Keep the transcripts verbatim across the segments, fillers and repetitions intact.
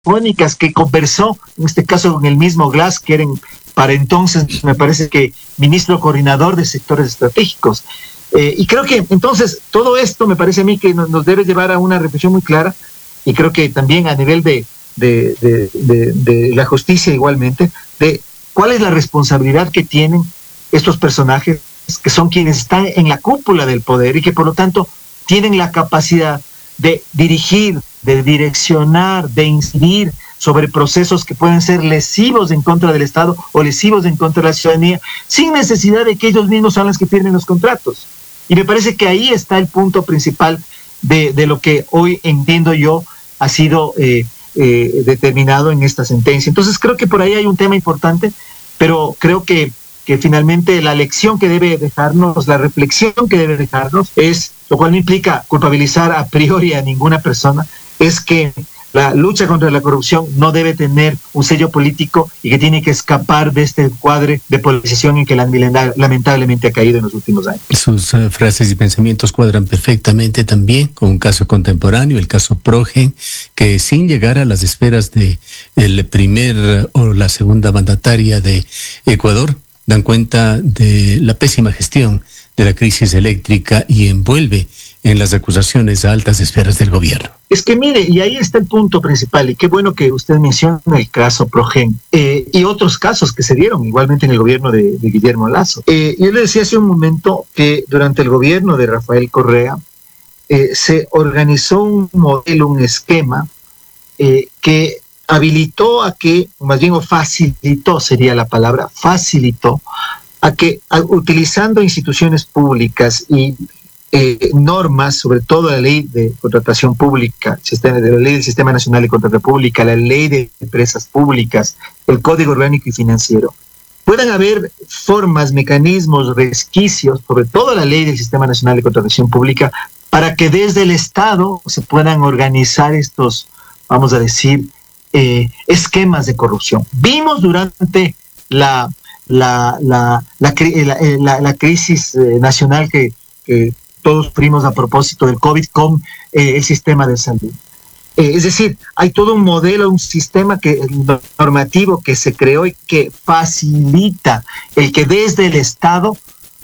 telefónicas, que conversó, en este caso con el mismo Glass, que era en, para entonces, me parece que ministro coordinador de sectores estratégicos. Eh, y creo que entonces todo esto me parece a mí que nos, nos debe llevar a una reflexión muy clara, y creo que también a nivel de, de, de, de, de la justicia igualmente, de cuál es la responsabilidad que tienen estos personajes que son quienes están en la cúpula del poder y que por lo tanto tienen la capacidad de dirigir, de direccionar, de incidir sobre procesos que pueden ser lesivos en contra del Estado o lesivos en contra de la ciudadanía, sin necesidad de que ellos mismos sean los que firmen los contratos. Y me parece que ahí está el punto principal de, de lo que hoy entiendo yo ha sido eh, eh, determinado en esta sentencia. Entonces creo que por ahí hay un tema importante, pero creo que, que finalmente la lección que debe dejarnos, la reflexión que debe dejarnos es, lo cual no implica culpabilizar a priori a ninguna persona, es que la lucha contra la corrupción no debe tener un sello político y que tiene que escapar de este cuadro de politización en que la, lamentablemente ha caído en los últimos años. Sus uh, frases y pensamientos cuadran perfectamente también con un caso contemporáneo, el caso Progen, que sin llegar a las esferas de el primer o la segunda mandataria de Ecuador, dan cuenta de la pésima gestión de la crisis eléctrica y envuelve en las acusaciones a altas esferas del gobierno. Es que mire, y ahí está el punto principal, y qué bueno que usted menciona el caso Progen eh, y otros casos que se dieron igualmente en el gobierno de, de Guillermo Lasso. Eh, yo le decía hace un momento que durante el gobierno de Rafael Correa eh, se organizó un modelo, un esquema eh, que habilitó a que, más bien o facilitó sería la palabra, facilitó a que a, utilizando instituciones públicas y Eh, normas, sobre todo la ley de contratación pública, sistema, de la ley del Sistema Nacional de Contratación Pública, la ley de empresas públicas, el Código Orgánico y Financiero, puedan haber formas, mecanismos, resquicios, sobre todo la ley del Sistema Nacional de Contratación Pública, para que desde el Estado se puedan organizar estos, vamos a decir, eh, esquemas de corrupción. Vimos durante la, la, la, la, la, la, la crisis eh, nacional que, que todos sufrimos a propósito del COVID con eh, el sistema de salud. Eh, es decir, hay todo un modelo, un sistema que, normativo que se creó y que facilita el que desde el Estado,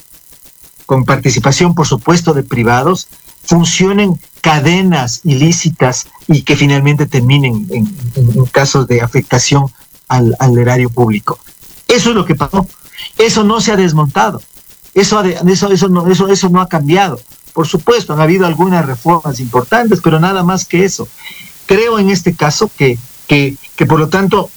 con participación por supuesto de privados, funcionen cadenas ilícitas y que finalmente terminen en, en, en casos de afectación al, al erario público. Eso es lo que pasó. Eso no se ha desmontado. Eso, eso, eso, no, eso, eso no ha cambiado. Por supuesto, han habido algunas reformas importantes, pero nada más que eso. Creo en este caso que, que, que por lo tanto,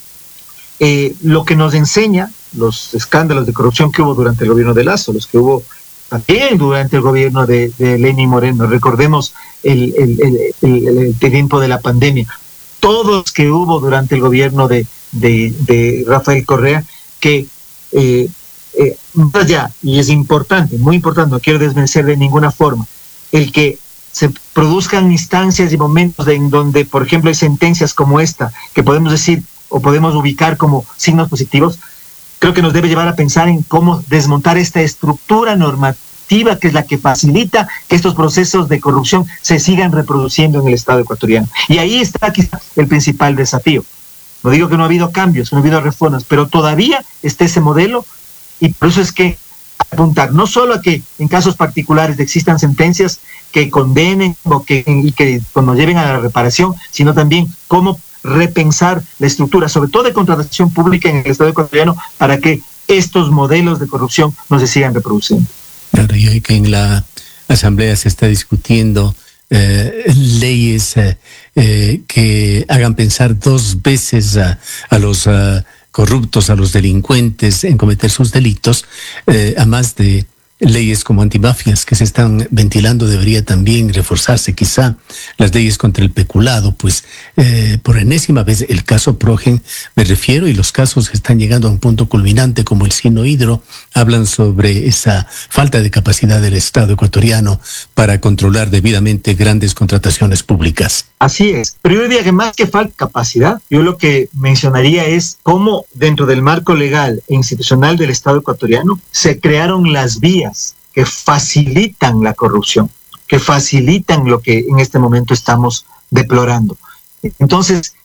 eh, lo que nos enseña los escándalos de corrupción que hubo durante el gobierno de Lasso, los que hubo también durante el gobierno de, de Lenín Moreno, recordemos el, el, el, el, el tiempo de la pandemia, todos los que hubo durante el gobierno de, de, de Rafael Correa, que eh, Eh, más allá, y es importante, muy importante, no quiero desmerecer de ninguna forma, el que se produzcan instancias y momentos de, en donde, por ejemplo, hay sentencias como esta, que podemos decir o podemos ubicar como signos positivos, creo que nos debe llevar a pensar en cómo desmontar esta estructura normativa que es la que facilita que estos procesos de corrupción se sigan reproduciendo en el Estado ecuatoriano. Y ahí está quizá el principal desafío. No digo que no ha habido cambios, no ha habido reformas, pero todavía está ese modelo. Y por eso es que apuntar no solo a que en casos particulares existan sentencias que condenen o que, y que nos lleven a la reparación, sino también cómo repensar la estructura, sobre todo de contratación pública en el Estado ecuatoriano, para que estos modelos de corrupción no se sigan reproduciendo. Claro, y hoy que en la Asamblea se está discutiendo eh, leyes eh, eh, que hagan pensar dos veces a, a los uh, corruptos, a los delincuentes en cometer sus delitos, eh, a más de leyes como antimafias que se están ventilando, debería también reforzarse quizá las leyes contra el peculado, pues eh, por enésima vez el caso Progen me refiero, y los casos que están llegando a un punto culminante como el Sinohidro hablan sobre esa falta de capacidad del Estado ecuatoriano para controlar debidamente grandes contrataciones públicas. Así es, pero yo diría que más que falta capacidad, yo lo que mencionaría es cómo dentro del marco legal e institucional del Estado ecuatoriano se crearon las vías que facilitan la corrupción, que facilitan lo que en este momento estamos deplorando. Entonces,